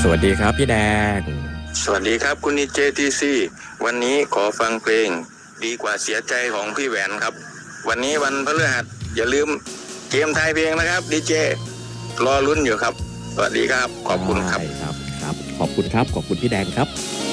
วัสดีครับพี่แดงสวัสดีครับคุณดีเจทีซีวันนี้ขอฟังเพลงดีกว่าเสียใจของพี่แหวนครับวันนี้วันพฤหัสอย่าลืมเกมทายเพลงนะครับดีเจรอลุ้นอยู่ครับสวัสดีครับขอบคุณครับครับขอบคุณครับขอบคุณพี่แดงครับ